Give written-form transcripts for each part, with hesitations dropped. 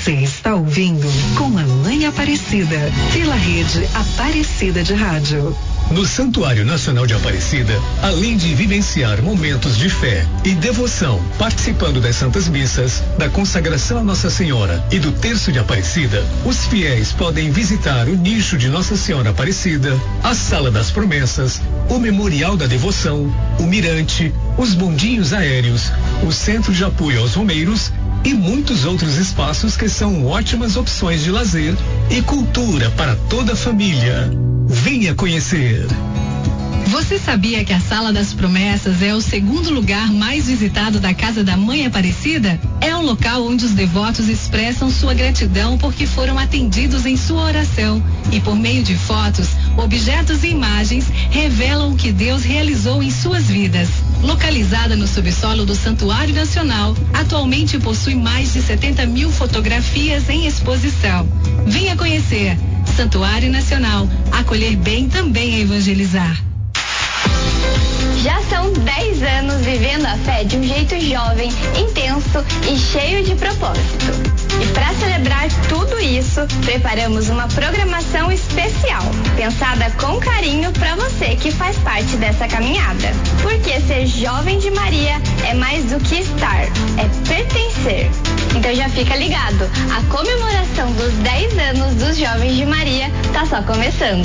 Você está ouvindo Com a Mãe Aparecida, pela rede Aparecida de Rádio. No Santuário Nacional de Aparecida, além de vivenciar momentos de fé e devoção, participando das Santas Missas, da consagração a Nossa Senhora e do Terço de Aparecida, os fiéis podem visitar o nicho de Nossa Senhora Aparecida, a Sala das Promessas, o Memorial da Devoção, o Mirante, os bondinhos aéreos, o Centro de Apoio aos Romeiros e muitos outros espaços que são ótimas opções de lazer e cultura para toda a família. Venha conhecer. Você sabia que a Sala das Promessas é o segundo lugar mais visitado da Casa da Mãe Aparecida? É um local onde os devotos expressam sua gratidão porque foram atendidos em sua oração. E por meio de fotos, objetos e imagens, revelam o que Deus realizou em suas vidas. Localizada no subsolo do Santuário Nacional, atualmente possui mais de 70 mil fotografias em exposição. Venha conhecer. Santuário Nacional. Acolher bem também é evangelizar. Já são 10 anos vivendo a fé de um jeito jovem, intenso e cheio de propósito. E para celebrar tudo isso, preparamos uma programação especial, pensada com carinho para você que faz parte dessa caminhada. Porque ser jovem de Maria é mais do que estar, é pertencer. Então já fica ligado, a comemoração dos 10 anos dos Jovens de Maria tá só começando.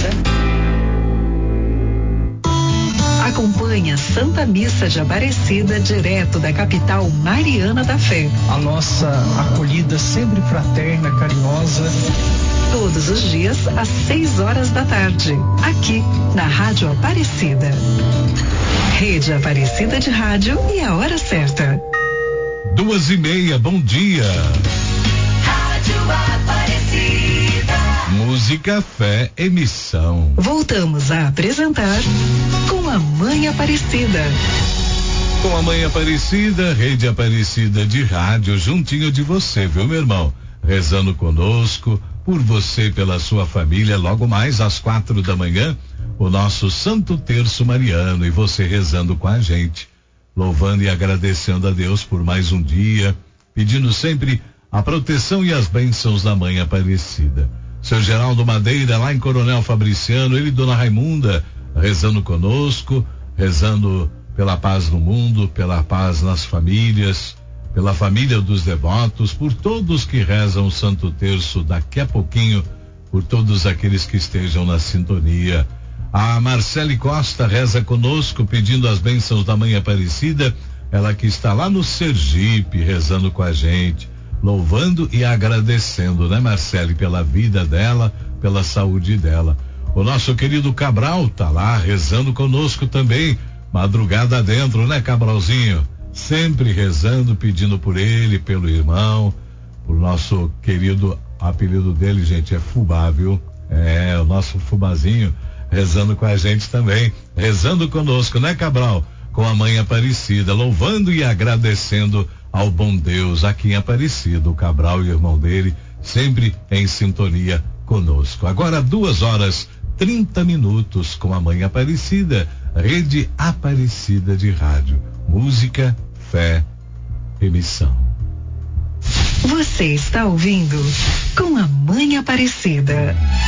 Acompanhe a Santa Missa de Aparecida, direto da capital mariana da fé. A nossa acolhida sempre fraterna, carinhosa. Todos os dias, às 6 horas da tarde, aqui na Rádio Aparecida. Rede Aparecida de Rádio e a hora certa. 2:30, bom dia. Rádio Aparecida. Música, fé, emissão. Voltamos a apresentar Com a Mãe Aparecida. Com a Mãe Aparecida, Rede Aparecida de Rádio, juntinho de você, viu, meu irmão? Rezando conosco, por você, pela sua família, logo mais às 4 da manhã, o nosso Santo Terço Mariano, e você rezando com a gente, louvando e agradecendo a Deus por mais um dia, pedindo sempre a proteção e as bênçãos da Mãe Aparecida. Seu Geraldo Madeira, lá em Coronel Fabriciano, ele e Dona Raimunda, rezando conosco, rezando pela paz no mundo, pela paz nas famílias, pela família dos devotos, por todos que rezam o Santo Terço daqui a pouquinho, por todos aqueles que estejam na sintonia. A Marcele Costa reza conosco, pedindo as bênçãos da Mãe Aparecida, ela que está lá no Sergipe, rezando com a gente, louvando e agradecendo, né, Marcele, pela vida dela, pela saúde dela. O nosso querido Cabral tá lá rezando conosco também, madrugada dentro, né, Cabralzinho? Sempre rezando, pedindo por ele, pelo irmão, o nosso querido, apelido dele, gente, é Fubá, viu? É, o nosso Fubazinho rezando com a gente também, rezando conosco, né, Cabral? Com a Mãe Aparecida, louvando e agradecendo ao bom Deus aqui em Aparecida, o Cabral e o irmão dele, sempre em sintonia conosco. Agora 2:30 com a Mãe Aparecida, Rede Aparecida de Rádio. Música, fé, emissão. Você está ouvindo Com a Mãe Aparecida.